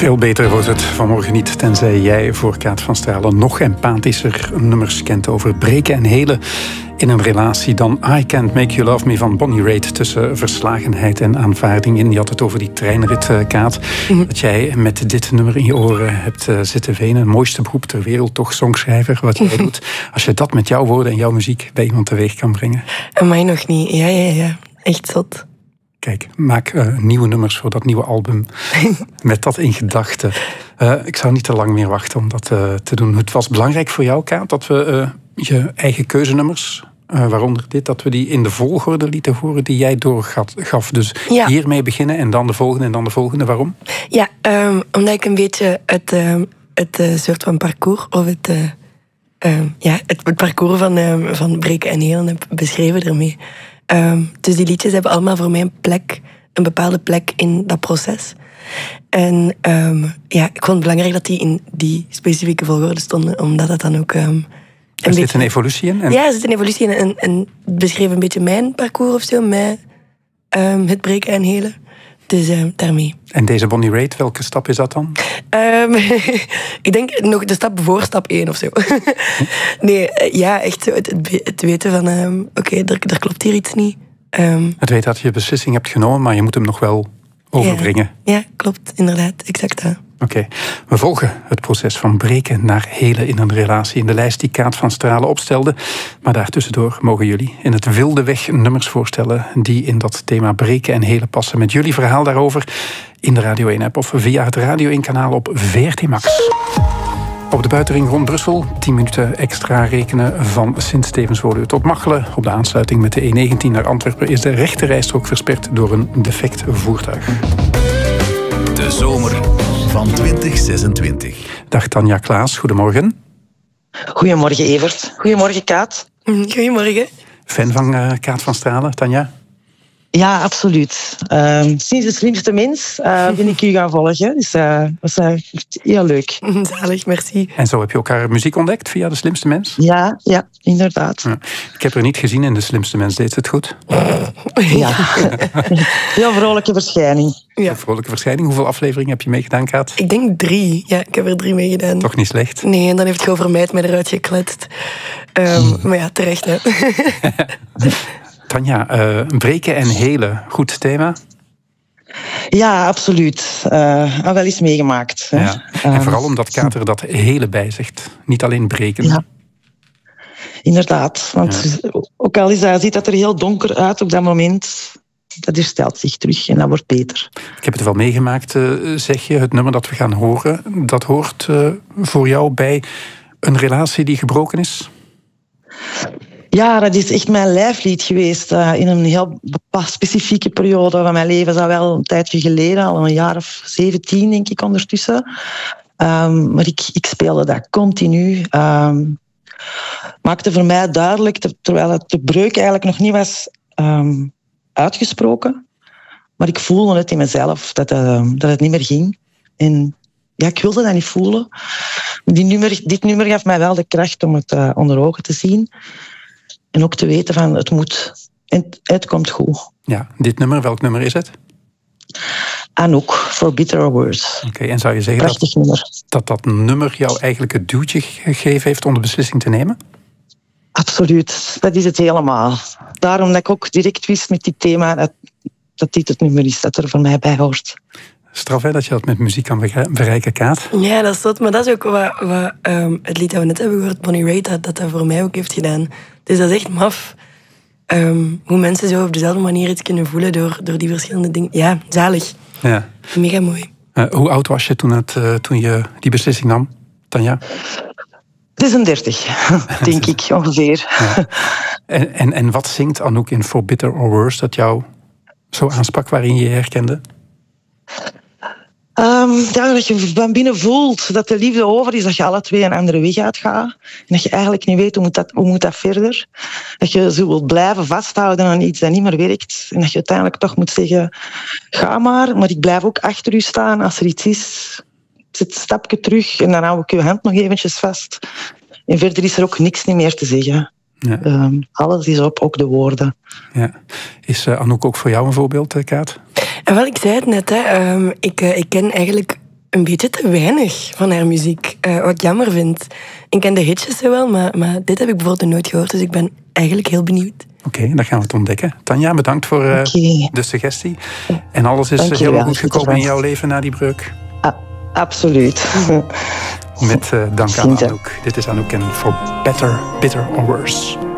Veel beter wordt het vanmorgen niet, tenzij jij voor Kaat van Stralen nog empathischer nummers kent over breken en helen in een relatie dan I Can't Make You Love Me van Bonnie Raitt. Tussen verslagenheid en aanvaarding in. Je had het over die treinrit, Kaat. Dat jij met dit nummer in je oren hebt zitten wenen. Het mooiste beroep ter wereld, toch, songschrijver, wat jij doet. Als je dat met jouw woorden en jouw muziek bij iemand teweeg kan brengen. Mij nog niet. Ja. Echt zot. Kijk, maak nieuwe nummers voor dat nieuwe album. Met dat in gedachten. Ik zou niet te lang meer wachten om dat te doen. Het was belangrijk voor jou, Kaat, dat we je eigen keuzenummers, waaronder dit, dat we die in de volgorde lieten horen die jij doorgaf. Dus hiermee beginnen en dan de volgende en dan de volgende. Waarom? Ja, omdat ik een beetje het soort van parcours, of het parcours van breken en helen heb beschreven ermee. Dus die liedjes hebben allemaal voor mij een bepaalde plek in dat proces. En ik vond het belangrijk dat die in die specifieke volgorde stonden, omdat het dan ook er zit een evolutie in? Ja, er zit een evolutie in. En het beschreef een beetje mijn parcours of zo, met het breken en helen. Dus daarmee. En deze Bonnie Raitt, welke stap is dat dan? Ik denk nog de stap voor stap 1 of zo. Nee, echt zo het weten van... Oké, er klopt hier iets niet. Het weten dat je beslissing hebt genomen, maar je moet hem nog wel overbrengen. Ja, klopt. Inderdaad. Exact dat. Oké. We volgen het proces van breken naar helen in een relatie in de lijst die Kaat van Stralen opstelde. Maar daartussendoor mogen jullie in het wilde weg nummers voorstellen die in dat thema breken en helen passen. Met jullie verhaal daarover in de Radio 1-app of via het Radio 1-kanaal op VRT Max. Op de buitenring rond Brussel 10 minuten extra rekenen van Sint-Stevenswoluwe tot Machelen. Op de aansluiting met de E19 naar Antwerpen is de rechterrijstrook versperd door een defect voertuig. De zomer van 2026. Dag Tanja Klaas, goedemorgen. Goedemorgen Evert. Goedemorgen Kaat. Goedemorgen. Fan van Kaat van Stralen, Tanja? Ja, absoluut. Sinds De Slimste Mens ben ik u gaan volgen. Dus dat was heel leuk. Zalig, merci. En zo heb je elkaar muziek ontdekt via De Slimste Mens? Ja, inderdaad. Ja. Ik heb er niet gezien in De Slimste Mens. Deed het goed? Ja. Heel vrolijke verschijning. Ja. Een vrolijke verschijning. Hoeveel afleveringen heb je meegedaan, Kaat? Ik denk 3. Ja, ik heb er 3 meegedaan. Toch niet slecht? Nee, en dan heeft Go Vermijd mij eruit gekletst. Maar ja, terecht, hè. Tanja, breken en helen, goed thema? Ja, absoluut. Al wel eens meegemaakt. Ja. En vooral omdat Kaat er dat helen bij zegt. Niet alleen breken. Ja. Inderdaad. Want ook al ziet dat er heel donker uit op dat moment, dat herstelt zich terug en dat wordt beter. Ik heb het wel meegemaakt, zeg je. Het nummer dat we gaan horen, dat hoort voor jou bij een relatie die gebroken is? Ja, dat is echt mijn lijflied geweest in een heel specifieke periode van mijn leven. Dat is al wel een tijdje geleden, al een jaar of 17 denk ik ondertussen. Maar ik speelde dat continu. Maakte voor mij duidelijk, terwijl het de breuk eigenlijk nog niet was uitgesproken. Maar ik voelde het in mezelf, dat het niet meer ging. En ja, ik wilde dat niet voelen. Dit nummer gaf mij wel de kracht om het onder ogen te zien. En ook te weten van het moet. En het komt goed. Ja, dit nummer, welk nummer is het? Anouk, For Better or Worse. Oké, en zou je zeggen dat nummer jou eigenlijk het duwtje gegeven heeft om de beslissing te nemen? Absoluut, dat is het helemaal. Daarom dat ik ook direct wist met dit thema dat dit het nummer is dat er voor mij bij hoort. Straf, hè, dat je dat met muziek kan bereiken, Kaat. Ja, dat is dat. Maar dat is ook wat het lied dat we net hebben gehoord, Bonnie Raitt, dat voor mij ook heeft gedaan. Dus dat is echt maf. Hoe mensen zo op dezelfde manier iets kunnen voelen door die verschillende dingen. Ja, zalig. Ja. Mega mooi. Hoe oud was je toen je die beslissing nam, Tanja? 36, denk ik, ongeveer. Ja. En wat zingt Anouk in For Better or Worse dat jou zo aansprak, waarin je herkende? Dat je van binnen voelt dat de liefde over is, dat je alle twee een andere weg uitgaat. En dat je eigenlijk niet weet hoe moet dat verder. Dat je zo wilt blijven vasthouden aan iets dat niet meer werkt. En dat je uiteindelijk toch moet zeggen, ga maar ik blijf ook achter u staan als er iets is. Zet een stapje terug en dan hou ik je hand nog eventjes vast. En verder is er ook niks meer te zeggen. Ja. Alles is op, ook de woorden. Ja. Is Anouk ook voor jou een voorbeeld, Kaat? En wel, ik zei het net, hè. Ik ken eigenlijk een beetje te weinig van haar muziek. Wat ik jammer vind. Ik ken de hitjes wel, maar dit heb ik bijvoorbeeld nooit gehoord. Dus ik ben eigenlijk heel benieuwd. Oké, dan gaan we het ontdekken. Tanja, bedankt voor de suggestie. En alles is helemaal goed gekomen in jouw leven na die breuk? Absoluut. Met dank aan Anouk. Dit is Anouk en For Better, Bitter or Worse.